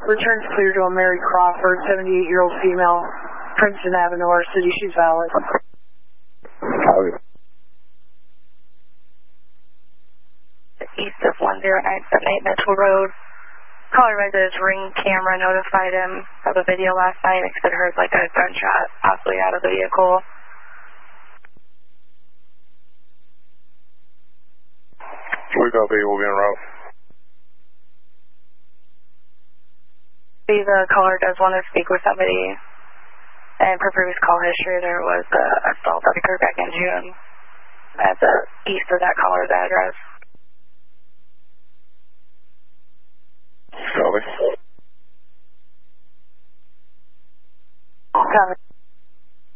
Returns clear to a Mary Crawford, 78-year-old female, Princeton Avenue, our city. She's valid. Copy. East of 10978 Mitchell Road. Caller resident's Ring camera notified him of a video last night. He said heard like a gunshot possibly out of the vehicle. We copy, we'll be en route. The caller does want to speak with somebody. And per previous call history, there was an assault that occurred back in June at the east of that caller's address. Copy. Copy.